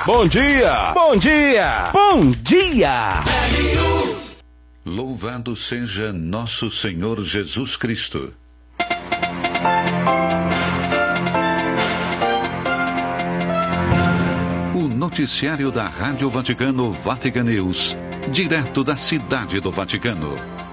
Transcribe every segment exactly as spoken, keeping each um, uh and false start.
Bom dia! Bom dia! Bom dia! Louvado seja nosso Senhor Jesus Cristo. O noticiário da Rádio Vaticano Vatican News, direto da Cidade do Vaticano.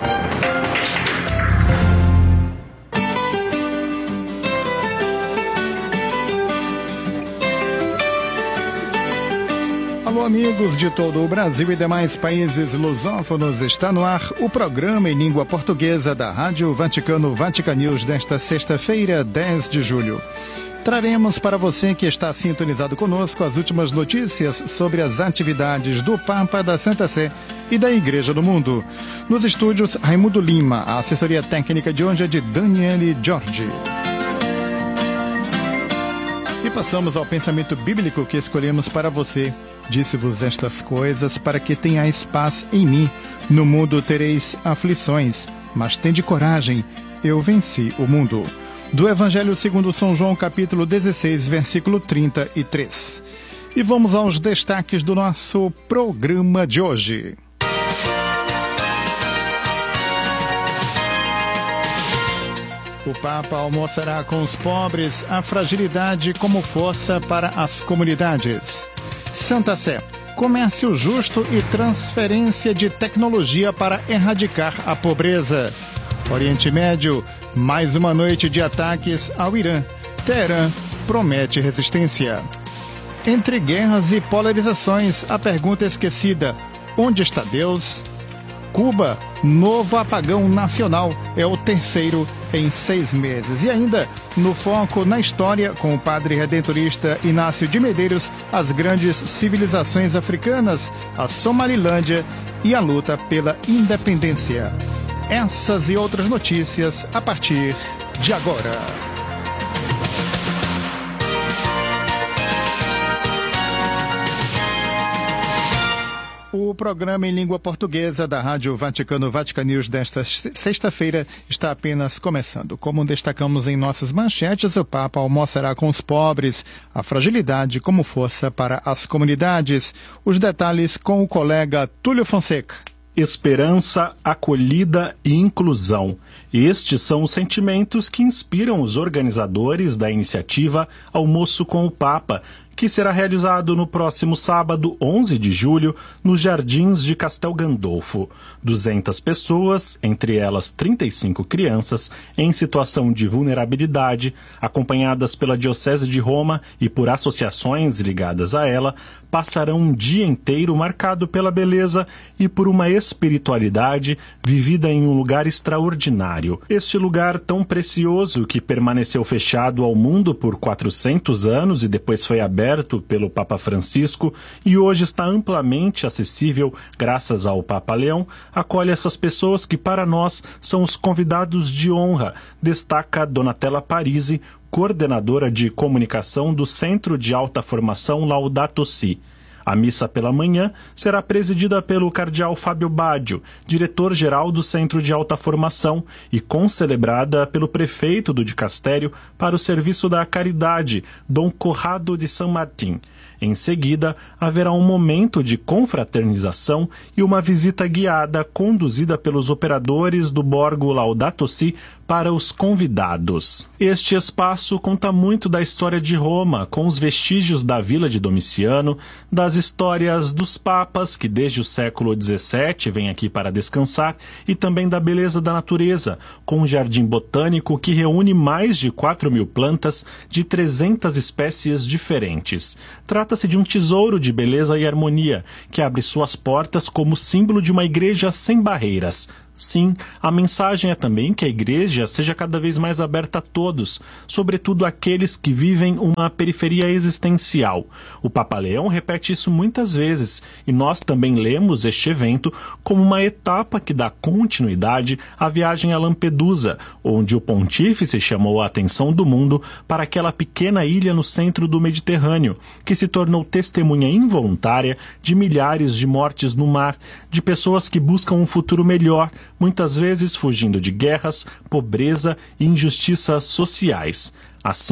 Alô, amigos de todo o Brasil e demais países lusófonos, está no ar o programa em língua portuguesa da Rádio Vaticano Vatican News desta sexta-feira, dez de julho. Traremos para você que está sintonizado conosco as últimas notícias sobre as atividades do Papa, da Santa Sé e da Igreja do Mundo. Nos estúdios, Raimundo Lima, a assessoria técnica de hoje é de Daniele Giorgi. E passamos ao pensamento bíblico que escolhemos para você. Disse-vos estas coisas para que tenhais paz em mim. No mundo tereis aflições, mas tende coragem, eu venci o mundo. Do Evangelho segundo São João, capítulo dezesseis, versículo trinta e três. E vamos aos destaques do nosso programa de hoje. O Papa almoçará com os pobres, a fragilidade como força para as comunidades. Santa Sé, comércio justo e transferência de tecnologia para erradicar a pobreza. Oriente Médio, mais uma noite de ataques ao Irã. Teherã promete resistência. Entre guerras e polarizações, a pergunta esquecida: onde está Deus? Cuba, novo apagão nacional, é o terceiro em seis meses. E ainda, no foco na história, com o padre redentorista Inácio de Medeiros, as grandes civilizações africanas, a Somalilândia e a luta pela independência. Essas e outras notícias a partir de agora. O programa em língua portuguesa da Rádio Vaticano Vatican News desta sexta-feira está apenas começando. Como destacamos em nossas manchetes, o Papa almoçará com os pobres, a fragilidade como força para as comunidades. Os detalhes com o colega Túlio Fonseca. Esperança, acolhida e inclusão. Estes são os sentimentos que inspiram os organizadores da iniciativa Almoço com o Papa, que será realizado no próximo sábado, onze de julho, nos Jardins de Castel Gandolfo. duzentas pessoas, entre elas trinta e cinco crianças, em situação de vulnerabilidade, acompanhadas pela Diocese de Roma e por associações ligadas a ela, passarão um dia inteiro marcado pela beleza e por uma espiritualidade vivida em um lugar extraordinário. Este lugar tão precioso que permaneceu fechado ao mundo por quatrocentos anos e depois foi aberto pelo Papa Francisco e hoje está amplamente acessível graças ao Papa Leão, acolhe essas pessoas que para nós são os convidados de honra, destaca Donatella Parisi, coordenadora de comunicação do Centro de Alta Formação Laudato Si. A missa pela manhã será presidida pelo cardeal Fábio Baggio, diretor-geral do Centro de Alta Formação, e concelebrada pelo prefeito do dicastério para o Serviço da Caridade, Dom Corrado de San Martín. Em seguida, haverá um momento de confraternização e uma visita guiada conduzida pelos operadores do Borgo Laudato Si para os convidados. Este espaço conta muito da história de Roma, com os vestígios da Vila de Domiciano, das histórias dos papas, que desde o século dezessete vêm aqui para descansar, e também da beleza da natureza, com um jardim botânico que reúne mais de quatro mil plantas de trezentas espécies diferentes. Trata-se de um tesouro de beleza e harmonia, que abre suas portas como símbolo de uma igreja sem barreiras. Sim, a mensagem é também que a igreja seja cada vez mais aberta a todos, sobretudo aqueles que vivem uma periferia existencial. O Papa Leão repete isso muitas vezes, e nós também lemos este evento como uma etapa que dá continuidade à viagem a Lampedusa, onde o pontífice chamou a atenção do mundo para aquela pequena ilha no centro do Mediterrâneo, que se tornou testemunha involuntária de milhares de mortes no mar, de pessoas que buscam um futuro melhor, muitas vezes fugindo de guerras, pobreza e injustiças sociais. Assim,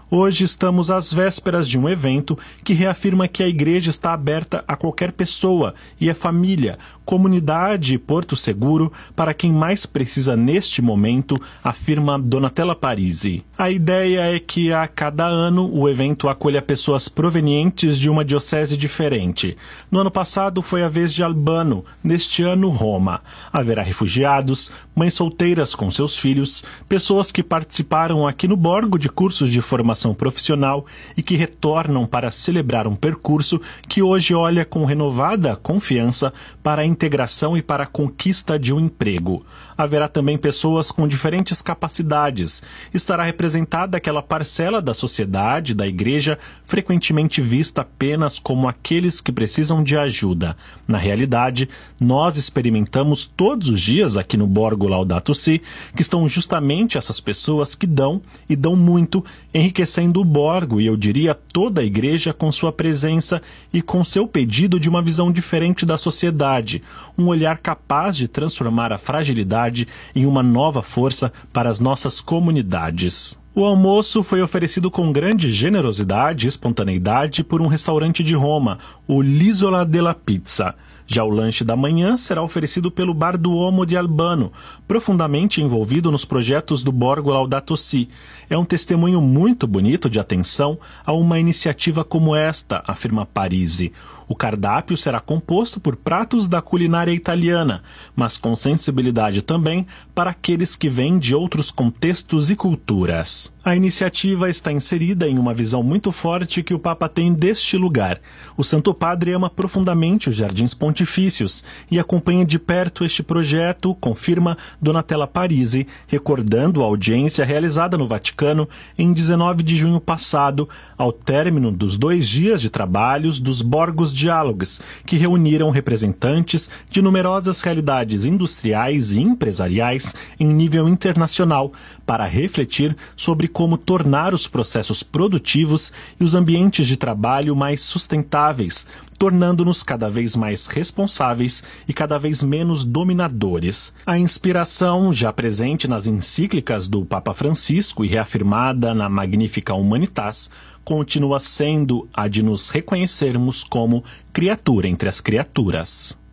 Hoje estamos às vésperas de um evento que reafirma que a igreja está aberta a qualquer pessoa e é família, comunidade e porto seguro para quem mais precisa neste momento, afirma Donatella Parisi. A ideia é que a cada ano o evento acolha pessoas provenientes de uma diocese diferente. No ano passado foi a vez de Albano, neste ano Roma. Haverá refugiados, mães solteiras com seus filhos, pessoas que participaram aqui no Borgo de cursos de formação profissional e que retornam para celebrar um percurso que hoje olha com renovada confiança para a integração e para a conquista de um emprego. Haverá também pessoas com diferentes capacidades. Estará representada aquela parcela da sociedade, da igreja, frequentemente vista apenas como aqueles que precisam de ajuda. Na realidade, nós experimentamos todos os dias aqui no Borgo Laudato Si que estão justamente essas pessoas que dão e dão muito, enriquecendo o Borgo e eu diria toda a igreja com sua presença e com seu pedido de uma visão diferente da sociedade, um olhar capaz de transformar a fragilidade em uma nova força para as nossas comunidades. O almoço foi oferecido com grande generosidade e espontaneidade por um restaurante de Roma, o L'Isola della Pizza. Já o lanche da manhã será oferecido pelo Bar do Uomo de Albano, profundamente envolvido nos projetos do Borgo Laudato Si. É um testemunho muito bonito de atenção a uma iniciativa como esta, afirma Parisi. O cardápio será composto por pratos da culinária italiana, mas com sensibilidade também para aqueles que vêm de outros contextos e culturas. A iniciativa está inserida em uma visão muito forte que o Papa tem deste lugar. O Santo Padre ama profundamente os jardins pontifícios e acompanha de perto este projeto, confirma Donatella Parisi, recordando a audiência realizada no Vaticano em dezenove de junho passado, ao término dos dois dias de trabalhos dos Borgos Diálogos, que reuniram representantes de numerosas realidades industriais e empresariais em nível internacional para refletir sobre como tornar os processos produtivos e os ambientes de trabalho mais sustentáveis, tornando-nos cada vez mais responsáveis e cada vez menos dominadores. A inspiração, já presente nas encíclicas do Papa Francisco e reafirmada na Magnificat Humanitas, continua sendo a de nos reconhecermos como criatura entre as criaturas.